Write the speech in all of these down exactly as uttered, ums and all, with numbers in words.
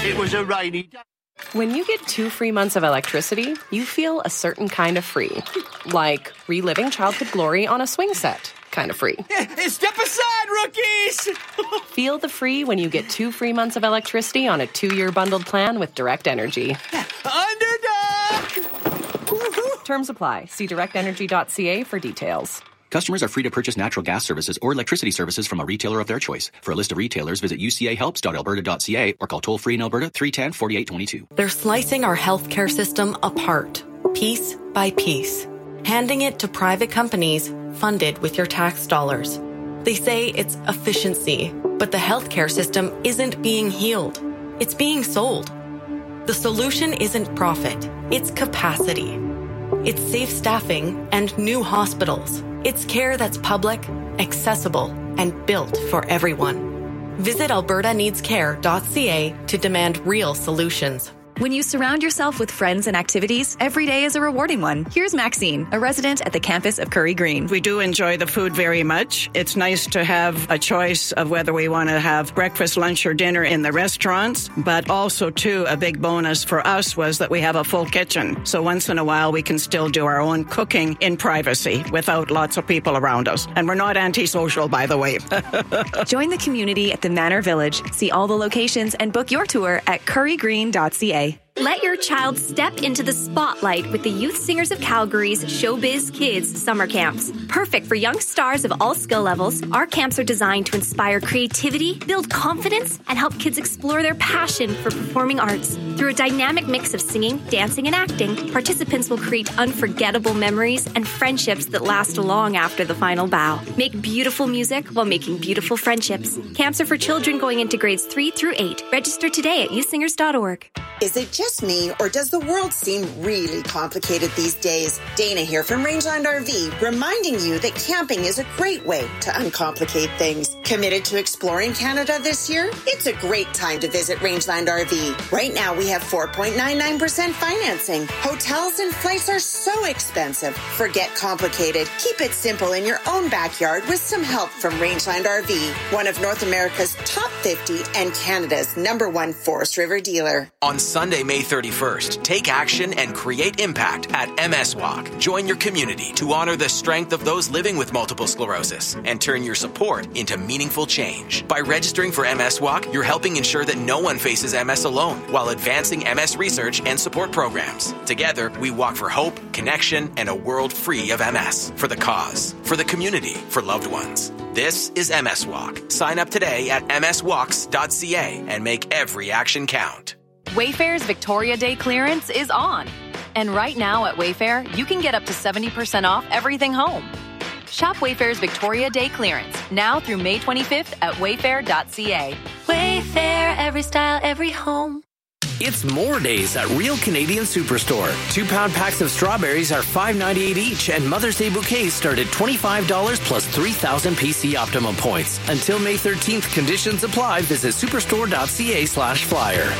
It was a rainy day. When you get two free months of electricity, you feel a certain kind of free. Like reliving childhood glory on a swing set. Kind of free. Step aside, rookies! Feel the free when you get two free months of electricity on a two-year bundled plan with Direct Energy. Underdog! Terms apply. See direct energy dot c a for details. Customers are free to purchase natural gas services or electricity services from a retailer of their choice. For a list of retailers, visit u c a helps dot alberta dot c a or call toll-free in Alberta three one zero, four eight two two. They're slicing our healthcare system apart, piece by piece, handing it to private companies funded with your tax dollars. They say it's efficiency, but the healthcare system isn't being healed. It's being sold. The solution isn't profit, it's capacity. It's safe staffing and new hospitals. It's care that's public, accessible, and built for everyone. Visit alberta needs care dot c a to demand real solutions. When you surround yourself with friends and activities, every day is a rewarding one. Here's Maxine, a resident at the campus of Curry Green. We do enjoy the food very much. It's nice to have a choice of whether we want to have breakfast, lunch, or dinner in the restaurants. But also, too, a big bonus for us was that we have a full kitchen. So once in a while, we can still do our own cooking in privacy without lots of people around us. And we're not antisocial, by the way. Join the community at the Manor Village. See all the locations and book your tour at curry green dot c a. Let your child step into the spotlight with the Youth Singers of Calgary's Showbiz Kids summer camps. Perfect for young stars of all skill levels, our camps are designed to inspire creativity, build confidence, and help kids explore their passion for performing arts. Through a dynamic mix of singing, dancing, and acting, participants will create unforgettable memories and friendships that last long after the final bow. Make beautiful music while making beautiful friendships. Camps are for children going into grades three through eight. Register today at youth singers dot org. Is it just me, or does the world seem really complicated these days? Dana here from Rangeland R V, reminding you that camping is a great way to uncomplicate things. Committed to exploring Canada this year? It's a great time to visit Rangeland R V. Right now, we have four point nine nine percent financing. Hotels and flights are so expensive. Forget complicated. Keep it simple in your own backyard with some help from Rangeland R V, one of North America's top fifty and Canada's number one Forest River dealer. On Sunday, May thirty-first, take action and create impact at M S Walk. Join your community to honor the strength of those living with multiple sclerosis and turn your support into meaningful change. By registering for M S Walk, you're helping ensure that no one faces M S alone while advancing M S research and support programs. Together, we walk for hope, connection, and a world free of M S. For the cause, for the community, for loved ones. This is M S Walk. Sign up today at m s walks dot c a and make every action count. Wayfair's Victoria Day clearance is on. And right now at Wayfair, you can get up to seventy percent off everything home. Shop Wayfair's Victoria Day clearance now through May twenty-fifth at wayfair dot c a. Wayfair, every style, every home. It's more days at Real Canadian Superstore. Two-pound packs of strawberries are five ninety-eight each, and Mother's Day bouquets start at twenty-five dollars plus three thousand P C Optimum points. Until May thirteenth, conditions apply. Visit superstore dot c a slash flyer.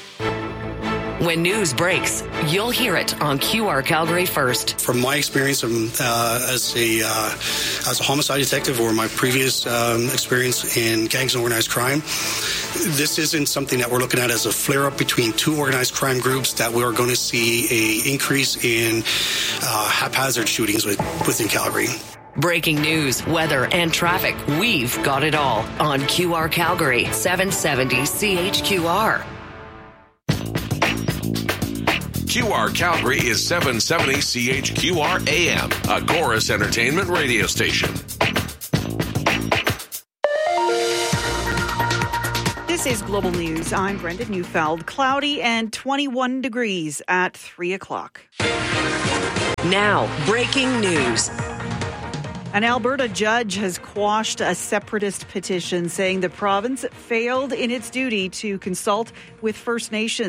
When news breaks, you'll hear it on Q R Calgary First. From my experience um, uh, as a uh, as a homicide detective, or my previous um, experience in gangs and organized crime, this isn't something that we're looking at as a flare-up between two organized crime groups that we are going to see a increase in uh, haphazard shootings with, within Calgary. Breaking news, weather, and traffic. We've got it all on Q R Calgary, seven seventy C H Q R. Q R Calgary is seven seventy C H Q R A M, a Chorus Entertainment radio station. This is Global News. I'm Brenda Neufeld. Cloudy and twenty-one degrees at three o'clock. Now, breaking news. An Alberta judge has quashed a separatist petition saying the province failed in its duty to consult with First Nations.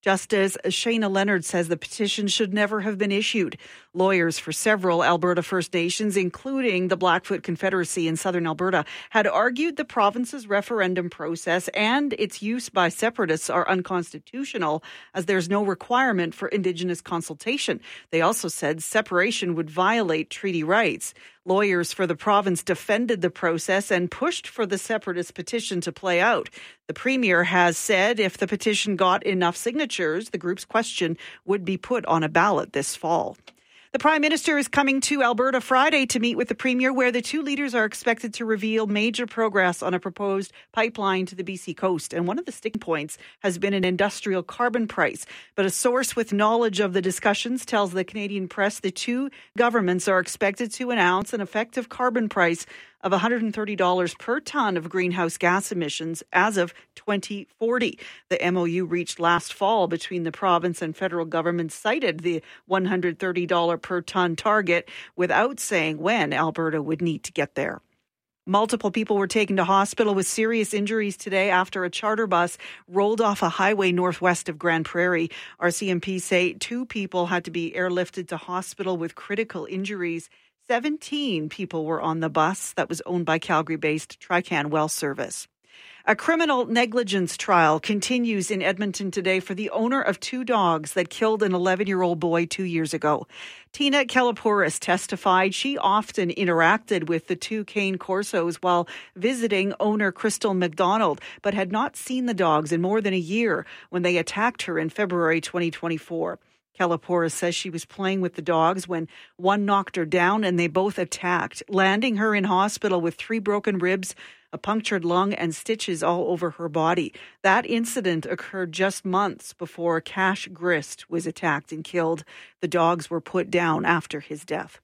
Justice Shayna Leonard says the petition should never have been issued. Lawyers for several Alberta First Nations, including the Blackfoot Confederacy in southern Alberta, had argued the province's referendum process and its use by separatists are unconstitutional, as there's no requirement for Indigenous consultation. They also said separation would violate treaty rights. Lawyers for the province defended the process and pushed for the separatist petition to play out. The Premier has said if the petition got enough signatures, the group's question would be put on a ballot this fall. The Prime Minister is coming to Alberta Friday to meet with the Premier, where the two leaders are expected to reveal major progress on a proposed pipeline to the B C coast. And one of the sticking points has been an industrial carbon price. But a source with knowledge of the discussions tells the Canadian Press the two governments are expected to announce an effective carbon price of one hundred thirty dollars per tonne of greenhouse gas emissions as of twenty forty. The M O U reached last fall between the province and federal government cited the one hundred thirty dollars per tonne target without saying when Alberta would need to get there. Multiple people were taken to hospital with serious injuries today after a charter bus rolled off a highway northwest of Grand Prairie. R C M P say two people had to be airlifted to hospital with critical injuries. seventeen people were on the bus that was owned by Calgary-based Trican Well Service. A criminal negligence trial continues in Edmonton today for the owner of two dogs that killed an eleven-year-old boy two years ago. Tina Kelapouris testified she often interacted with the two cane corsos while visiting owner Crystal McDonald, but had not seen the dogs in more than a year when they attacked her in February twenty twenty-four. Kelapouris says she was playing with the dogs when one knocked her down and they both attacked, landing her in hospital with three broken ribs, a punctured lung, and stitches all over her body. That incident occurred just months before Cash Grist was attacked and killed. The dogs were put down after his death.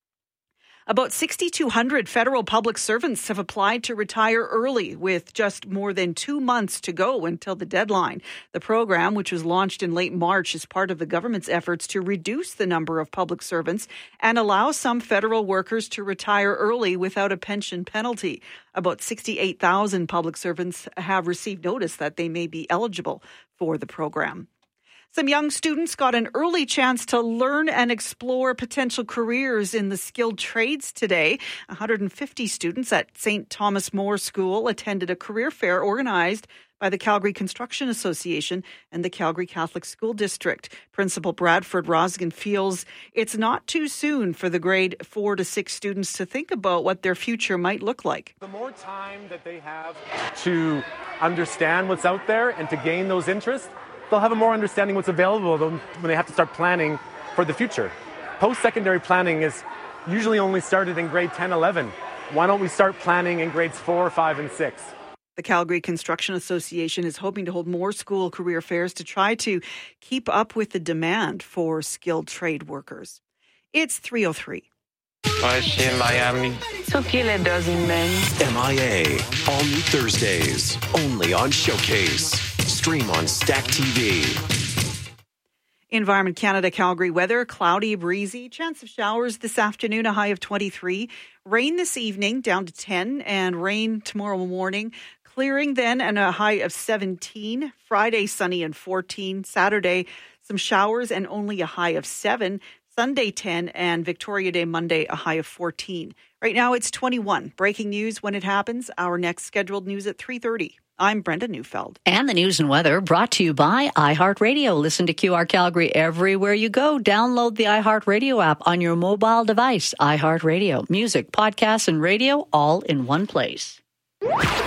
About six thousand two hundred federal public servants have applied to retire early with just more than two months to go until the deadline. The program, which was launched in late March, is part of the government's efforts to reduce the number of public servants and allow some federal workers to retire early without a pension penalty. About sixty-eight thousand public servants have received notice that they may be eligible for the program. Some young students got an early chance to learn and explore potential careers in the skilled trades today. one hundred fifty students at Saint Thomas More School attended a career fair organized by the Calgary Construction Association and the Calgary Catholic School District. Principal Bradford Rosgan feels it's not too soon for the grade four to six students to think about what their future might look like. The more time that they have to understand what's out there and to gain those interests, they'll have a more understanding what's available when they have to start planning for the future. Post-secondary planning is usually only started in grade ten, eleven. Why don't we start planning in grades four, five, and six? The Calgary Construction Association is hoping to hold more school career fairs to try to keep up with the demand for skilled trade workers. It's three oh three. in Miami. So kill a dozen men. M I A, all new Thursdays, only on Showcase. Stream on Stack T V. Environment Canada Calgary weather, cloudy, breezy, chance of showers this afternoon, a high of twenty-three. Rain this evening, down to ten, and rain tomorrow morning. Clearing then and a high of seventeen. Friday, sunny and fourteen. Saturday, some showers and only a high of seven. Sunday, ten, and Victoria Day, Monday, a high of fourteen. Right now, it's twenty-one. Breaking news when it happens. Our next scheduled news at three thirty. I'm Brenda Neufeld. And the news and weather brought to you by iHeartRadio. Listen to Q R Calgary everywhere you go. Download the iHeartRadio app on your mobile device. iHeartRadio. Music, podcasts, and radio all in one place.